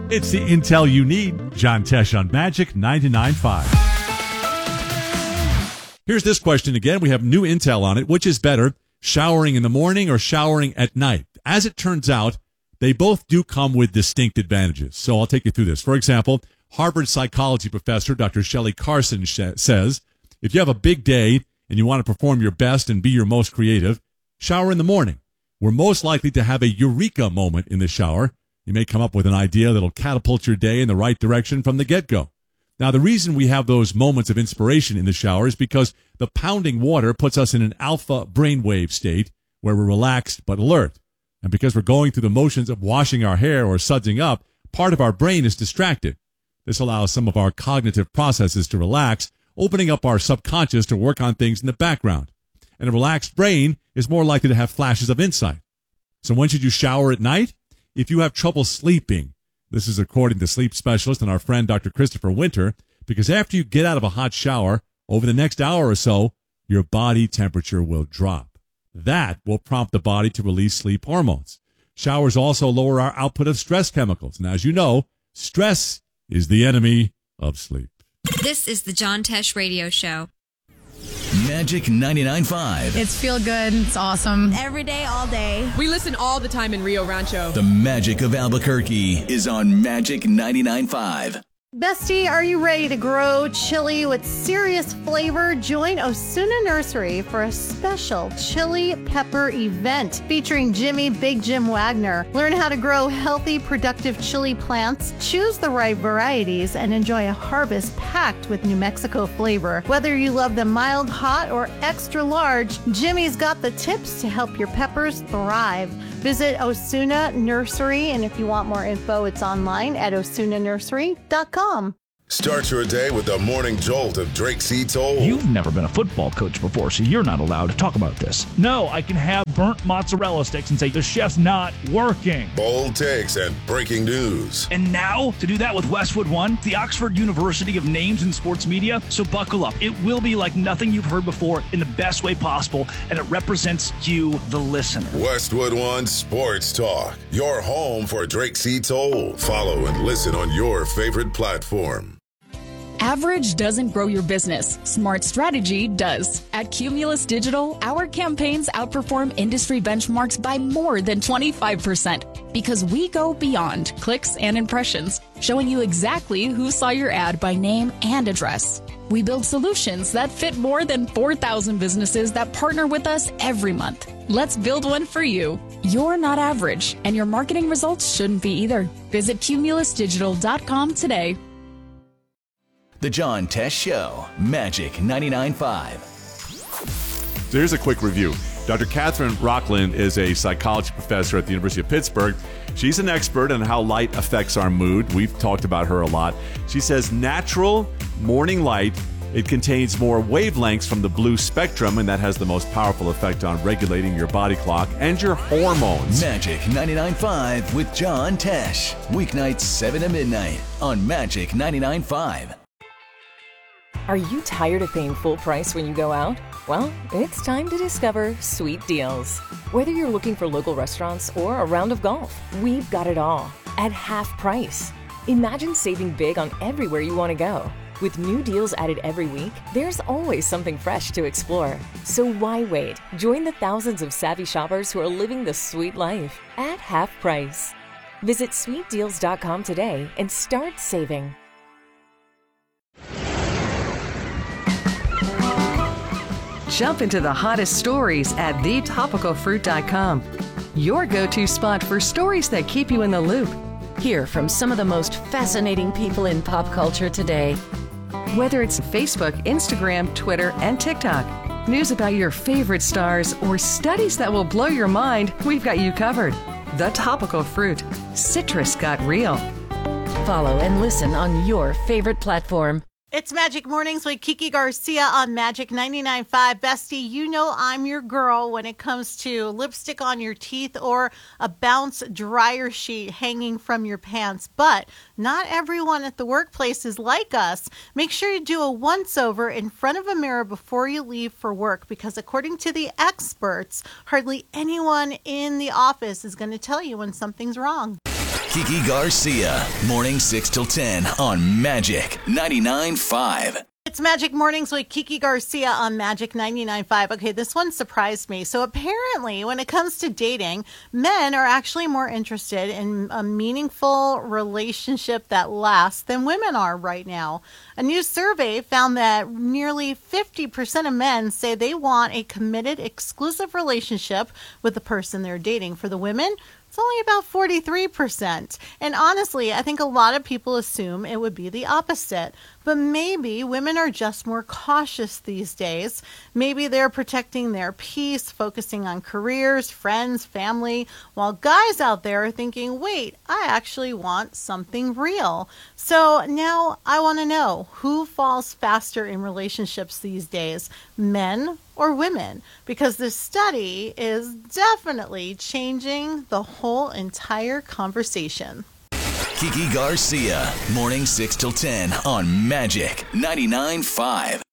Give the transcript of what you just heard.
It's the intel you need. John Tesh on Magic 99.5. Here's this question again. We have new intel on it. Which is better, showering in the morning or showering at night? As it turns out, they both do come with distinct advantages. So I'll take you through this. For example, Harvard psychology professor Dr. Shelley Carson says, if you have a big day and you want to perform your best and be your most creative, shower in the morning. We're most likely to have a eureka moment in the shower. You may come up with an idea that'll catapult your day in the right direction from the get-go. Now, the reason we have those moments of inspiration in the shower is because the pounding water puts us in an alpha brainwave state where we're relaxed but alert. And because we're going through the motions of washing our hair or sudsing up, part of our brain is distracted. This allows some of our cognitive processes to relax, opening up our subconscious to work on things in the background. And a relaxed brain is more likely to have flashes of insight. So when should you shower at night? If you have trouble sleeping. This is according to sleep specialist and our friend Dr. Christopher Winter, because after you get out of a hot shower, over the next hour or so, your body temperature will drop. That will prompt the body to release sleep hormones. Showers also lower our output of stress chemicals. And as you know, stress is the enemy of sleep. This is the John Tesh Radio Show. Magic 99.5. It's feel good. It's awesome. Every day, all day. We listen all the time in Rio Rancho. The magic of Albuquerque is on Magic 99.5. Bestie, are you ready to grow chili with serious flavor? Join Osuna Nursery for a special chili pepper event featuring Jimmy Big Jim Wagner. Learn how to grow healthy, productive chili plants, choose the right varieties, and enjoy a harvest packed with New Mexico flavor. Whether you love them mild, hot, or extra large, Jimmy's got the tips to help your peppers thrive. Visit Osuna Nursery, and if you want more info, it's online at osunanursery.com. Start your day with the morning jolt of Drake C. Toll. You've never been a football coach before, so you're not allowed to talk about this. No, I can have burnt mozzarella sticks and say the chef's not working. Bold takes and breaking news. And now, to do that with Westwood One, the Oxford University of Names in Sports Media. So buckle up. It will be like nothing you've heard before in the best way possible, and it represents you, the listener. Westwood One Sports Talk, your home for Drake C. Toll. Follow and listen on your favorite platform. Average doesn't grow your business. Smart strategy does. At Cumulus Digital, our campaigns outperform industry benchmarks by more than 25% because we go beyond clicks and impressions, showing you exactly who saw your ad by name and address. We build solutions that fit more than 4,000 businesses that partner with us every month. Let's build one for you. You're not average, and your marketing results shouldn't be either. Visit cumulusdigital.com today. The John Tesh Show, Magic 99.5. So here's a quick review. Dr. Catherine Rockland is a psychology professor at the University of Pittsburgh. She's an expert on how light affects our mood. We've talked about her a lot. She says natural morning light, it contains more wavelengths from the blue spectrum, and that has the most powerful effect on regulating your body clock and your hormones. Magic 99.5 with John Tesh. Weeknights 7 to midnight on Magic 99.5. Are you tired of paying full price when you go out? Well, it's time to discover Sweet Deals. Whether you're looking for local restaurants or a round of golf, we've got it all at half price. Imagine saving big on everywhere you want to go. With new deals added every week, there's always something fresh to explore. So why wait? Join the thousands of savvy shoppers who are living the sweet life at half price. Visit sweetdeals.com today and start saving. Jump into the hottest stories at thetopicalfruit.com. Your go-to spot for stories that keep you in the loop. Hear from some of the most fascinating people in pop culture today. Whether it's Facebook, Instagram, Twitter, and TikTok, news about your favorite stars, or studies that will blow your mind, we've got you covered. The Topical Fruit. Citrus got real. Follow and listen on your favorite platform. It's Magic Mornings with Kiki Garcia on Magic 99.5. Bestie, you know I'm your girl when it comes to lipstick on your teeth or a bounce dryer sheet hanging from your pants. But not everyone at the workplace is like us. Make sure you do a once-over in front of a mirror before you leave for work, because according to the experts, hardly anyone in the office is going to tell you when something's wrong. Kiki Garcia, morning 6 till 10 on Magic 99.5. It's Magic Mornings with Kiki Garcia on Magic 99.5. Okay, this one surprised me. So apparently, when it comes to dating, men are actually more interested in a meaningful relationship that lasts than women are right now. A new survey found that nearly 50% of men say they want a committed, exclusive relationship with the person they're dating. For the women, it's only about 43%. And honestly, I think a lot of people assume it would be the opposite. But maybe women are just more cautious these days. Maybe they're protecting their peace, focusing on careers, friends, family, while guys out there are thinking, wait, I actually want something real. So now I want to know, who falls faster in relationships these days, men or women? Because this study is definitely changing the whole entire conversation. Kiki Garcia, morning 6 till 10 on Magic 99.5.